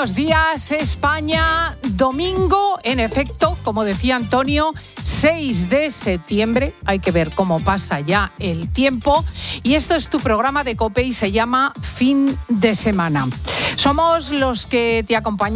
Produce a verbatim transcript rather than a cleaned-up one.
Buenos días, España. Domingo, en efecto, como decía Antonio, seis de septiembre. Hay que ver cómo pasa ya el tiempo. Y esto es tu programa de COPE y se llama Fin de Semana. Somos los que te acompañamos